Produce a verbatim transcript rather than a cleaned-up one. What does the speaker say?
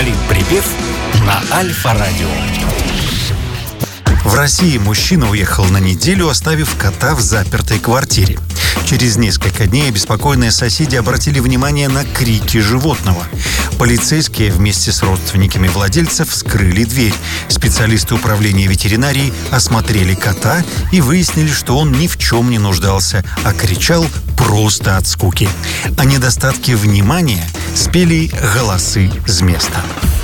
Полит-припев на Альфа-радио. В России мужчина уехал на неделю, оставив кота в запертой квартире. Через несколько дней обеспокоенные соседи обратили внимание на крики животного. Полицейские вместе с родственниками владельцев вскрыли дверь. Специалисты управления ветеринарии осмотрели кота и выяснили, что он ни в чем не нуждался, а кричал просто от скуки. О недостатке внимания спели голосы с места.